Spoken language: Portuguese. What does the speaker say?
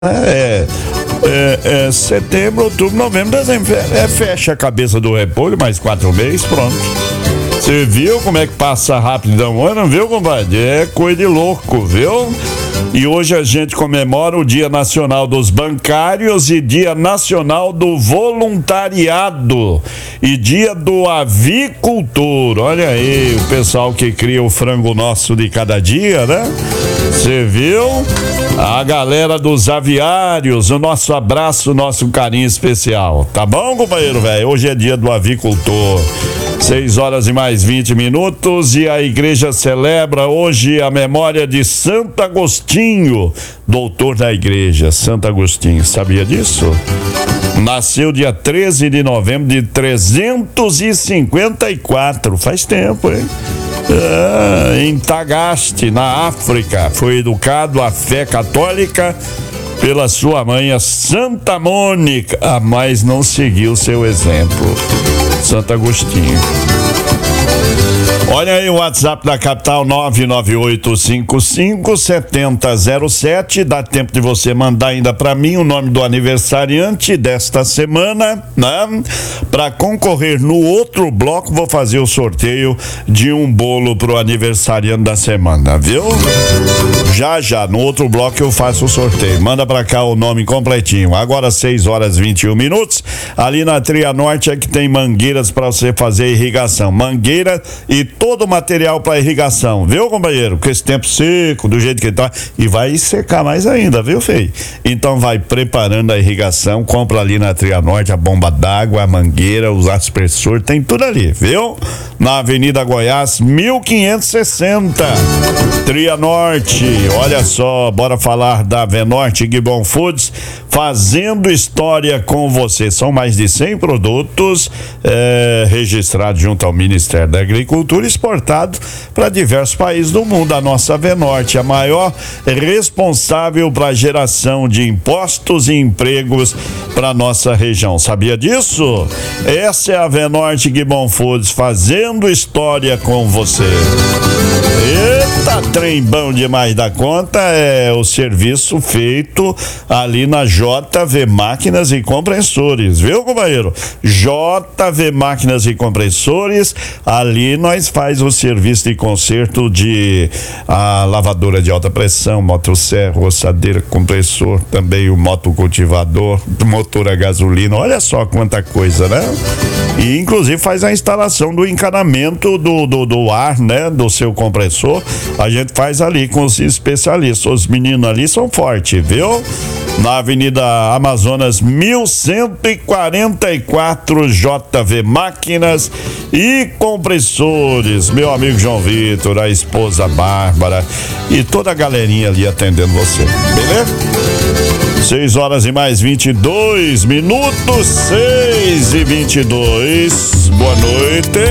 Setembro, outubro, novembro, dezembro. Fecha a cabeça do repolho, mais 4 meses, pronto. Você viu como é que passa rapidão, não viu, compadre? É coisa de louco, viu? E hoje a gente comemora o Dia Nacional dos Bancários e Dia Nacional do Voluntariado e Dia do Avicultor. Olha aí, o pessoal que cria o frango nosso de cada dia, né? Você viu? A galera dos aviários, o nosso abraço, o nosso carinho especial. Tá bom, companheiro, velho? Hoje é dia do avicultor. 6 horas e mais 20 minutos e a igreja celebra hoje a memória de Santo Agostinho, doutor da igreja, Santo Agostinho. Sabia disso? Nasceu dia 13 de novembro de 354, faz tempo, hein? Em Tagaste, na África. Foi educado à fé católica pela sua mãe, a Santa Mônica, mas não seguiu seu exemplo. Santo Agostinho. Olha aí o WhatsApp da capital, 998557007. Dá tempo de você mandar ainda para mim o nome do aniversariante desta semana, né? Para concorrer no outro bloco, vou fazer o sorteio de um bolo pro aniversariante da semana, viu? Já, no outro bloco eu faço o sorteio. Manda para cá o nome completinho. Agora 6 horas e 21 minutos. Ali na Tria Norte é que tem mangueiras para você fazer irrigação. Mangueira e todo o material para irrigação, viu, companheiro? Com esse tempo seco, do jeito que tá, e vai secar mais ainda, viu, feio? Então vai preparando a irrigação, compra ali na Tria Norte a bomba d'água, a mangueira, os aspersores, tem tudo ali, viu? Na Avenida Goiás, 1560, Tria Norte. Olha só, bora falar da Venorte Gibbon Foods, fazendo história com você. São mais de 100 produtos registrados junto ao Ministério da Agricultura, exportado para diversos países do mundo. A nossa Venorte, a maior responsável para a geração de impostos e empregos para nossa região. Sabia disso? Essa é a Venorte Gibbon Foods, fazendo história com você. Eita, trem bom demais da conta. É o serviço feito ali na JV Máquinas e Compressores, viu, companheiro? JV Máquinas e Compressores, ali nós faz o serviço de conserto de a lavadora de alta pressão, motosserra, roçadeira, compressor, também o motocultivador, motor a gasolina, olha só quanta coisa, né? E inclusive faz a instalação do encanamento do ar, né? Do seu compressor, a gente faz ali com os especialistas, os meninos ali são fortes, viu? Na Avenida Amazonas 1144, JV Máquinas e Compressores. Meu amigo João Vitor, a esposa Bárbara e toda a galerinha ali atendendo você, beleza? 6 horas e mais 22 minutos, 6 e 22. Boa noite.